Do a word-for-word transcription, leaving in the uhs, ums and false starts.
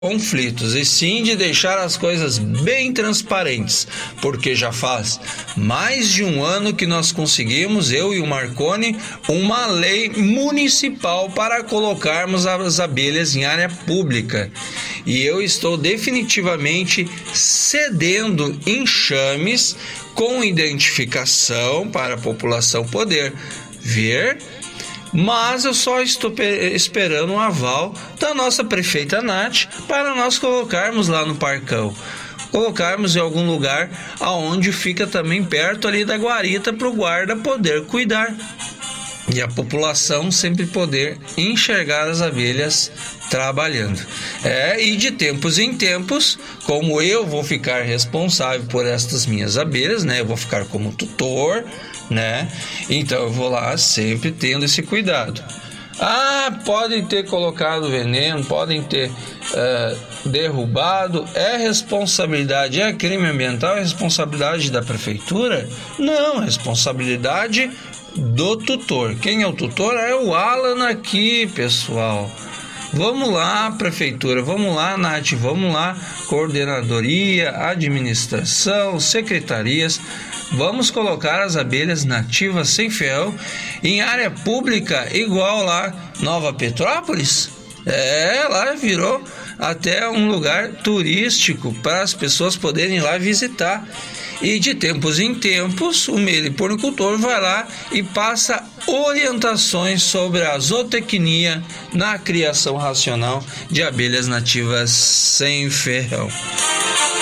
conflitos, e sim de deixar as coisas bem transparentes, porque já faz mais de um ano que nós conseguimos, eu e o Marconi, uma lei municipal para colocarmos as abelhas em área pública. E eu estou definitivamente cedendo enxames com identificação para a população poder ver. Mas eu só estou esperando um aval da nossa prefeita Nath para nós colocarmos lá no Parcão. Colocarmos em algum lugar aonde fica também perto ali da guarita para o guarda poder cuidar. E a população sempre poder enxergar as abelhas trabalhando. É, e de tempos em tempos, como eu vou ficar responsável por estas minhas abelhas, né? Eu vou ficar como tutor, né? Então eu vou lá sempre tendo esse cuidado. Ah, podem ter colocado veneno, podem ter uh, derrubado. É responsabilidade, é crime ambiental, é responsabilidade da prefeitura? Não, é responsabilidade do tutor. Quem é o tutor? É o Alan aqui, pessoal. Vamos lá, prefeitura, vamos lá, Nath, vamos lá, coordenadoria, administração, secretarias, vamos colocar as abelhas nativas sem ferrão em área pública, igual lá Nova Petrópolis. É, lá virou até um lugar turístico para as pessoas poderem ir lá visitar. E de tempos em tempos, o meliponicultor vai lá e passa orientações sobre a zootecnia na criação racional de abelhas nativas sem ferrão.